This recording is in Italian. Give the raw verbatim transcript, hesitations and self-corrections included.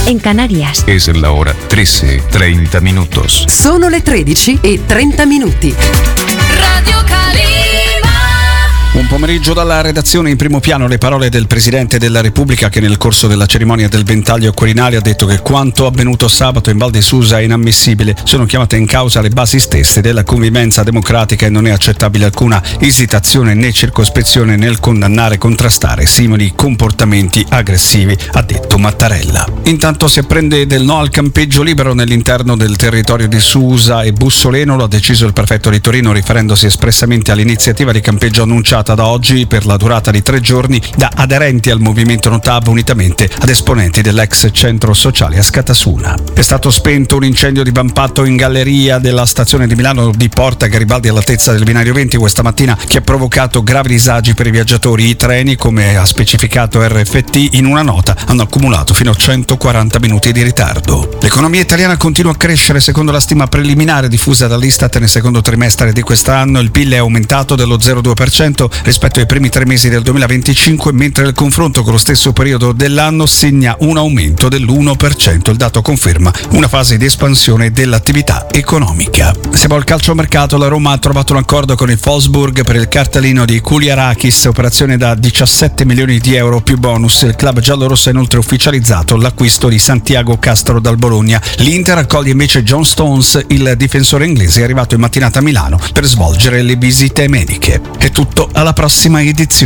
en Canarias. Es la hora trece, treinta minutos. Sono le tredici e trenta minuti. Radio Calima. Un pomeriggio dalla redazione, in primo piano le parole del Presidente della Repubblica, che nel corso della cerimonia del ventaglio al Quirinale ha detto che quanto avvenuto sabato in Val di Susa è inammissibile. Sono chiamate in causa le basi stesse della convivenza democratica e non è accettabile alcuna esitazione né circospezione nel condannare e contrastare simili comportamenti aggressivi, ha detto Mattarella. Intanto si apprende del no al campeggio libero nell'interno del territorio di Susa e Bussoleno. Lo ha deciso il prefetto di Torino, riferendosi espressamente all'iniziativa di campeggio annunciata da oggi per la durata di tre giorni da aderenti al movimento Notab unitamente ad esponenti dell'ex centro sociale a Scatasuna. È stato spento un incendio divampato in galleria della stazione di Milano di Porta Garibaldi all'altezza del binario venti questa mattina, che ha provocato gravi disagi per i viaggiatori. I treni, come ha specificato R F T in una nota, hanno accumulato fino a centoquaranta minuti di ritardo. L'economia italiana continua a crescere. Secondo la stima preliminare diffusa dall'Istat nel secondo trimestre di quest'anno, il P I L è aumentato dello zero virgola due per cento rispetto ai primi tre mesi del duemilaventicinque, mentre il confronto con lo stesso periodo dell'anno segna un aumento dell'uno per cento. Il dato conferma una fase di espansione dell'attività economica. Siamo al calciomercato. La Roma ha trovato un accordo con il Wolfsburg per il cartellino di Kouliarakis, operazione da diciassette milioni di euro più bonus. Il club giallorosso ha inoltre ufficializzato l'acquisto di Santiago Castro dal Bologna. L'Inter accoglie invece John Stones, il difensore inglese è arrivato in mattinata a Milano per svolgere le visite mediche. È tutto, alla prossima edizione.